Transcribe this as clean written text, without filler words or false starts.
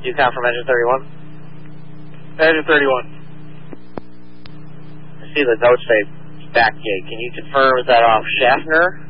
You count from engine 31? Engine 31. I see the notes say back gate. Can you confirm is that off Schaffner